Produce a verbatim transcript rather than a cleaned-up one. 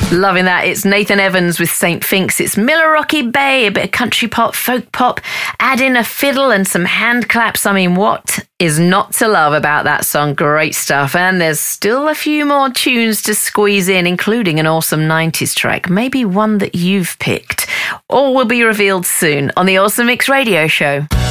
Loving that. It's Nathan Evans with Saint Finks. It's Milwaukee Bay, a bit of country pop, folk pop, add in a fiddle and some hand claps. I mean, what is not to love about that song? Great stuff. And there's still a few more tunes to squeeze in, including an awesome nineties track, maybe one that you've picked. All will be revealed soon on the Awesome Mix Radio Show.